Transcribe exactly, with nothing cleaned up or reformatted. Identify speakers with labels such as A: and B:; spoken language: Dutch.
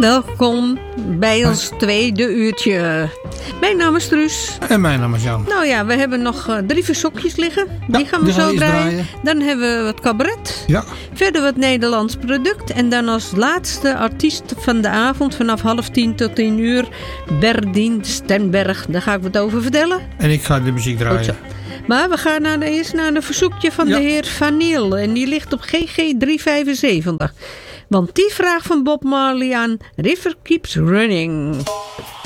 A: welkom bij ons tweede uurtje. Mijn naam is Truus.
B: En mijn naam is Jan.
A: Nou ja, we hebben nog uh, drie verzoekjes liggen. Die
B: Ja,
A: gaan we
B: die
A: zo
B: gaan we eerst
A: draaien.
B: draaien.
A: Dan hebben we wat cabaret.
B: Ja.
A: Verder wat Nederlands product. En dan als laatste artiest van de avond vanaf half tien tot tien uur. Berdien Stenberg. Daar ga ik wat over vertellen.
B: En ik ga de muziek
A: Goed
B: draaien.
A: zo. Maar we gaan naar de, eerst naar een verzoekje van
B: Ja.
A: de heer Van Niel. En die ligt op G G driehonderdvijfenzeventig. Want die vraagt van Bob Marley aan River Keeps Running.